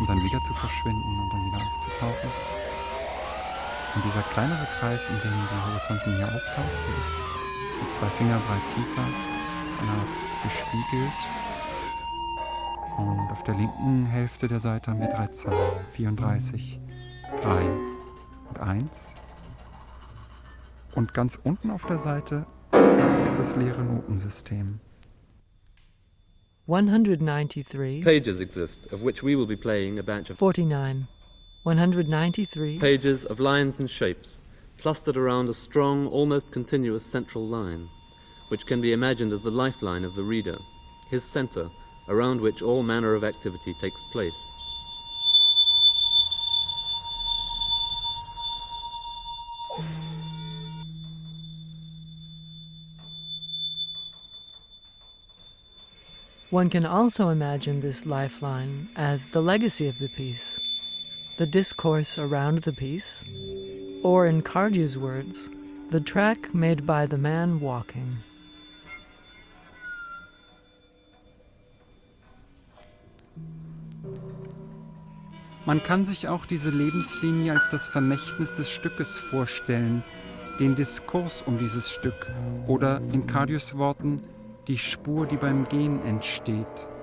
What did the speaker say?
dann wieder zu verschwinden und dann wieder aufzutauchen. Und dieser kleinere Kreis, in dem die Horizontlinie auftaucht, der ist mit 2 Finger breit tiefer, gespiegelt. Und auf der linken Hälfte der Seite haben wir 3 Zahlen, 34, 3 und 1. Und ganz unten auf der Seite ist das leere Notensystem. 193. Pages exist, of which we will be playing a batch of 49. 193. pages of lines and shapes, clustered around a strong, almost continuous central line, which can be imagined as the lifeline of the reader, his center, around which all manner of activity takes place. One can also imagine this lifeline as the legacy of the piece, the discourse around the piece, or in Cargew's words, the track made by the man walking. Man kann sich auch diese Lebenslinie als das Vermächtnis des Stückes vorstellen, den Diskurs um dieses Stück oder in Cargew's Worten die Spur, die beim Gehen entsteht.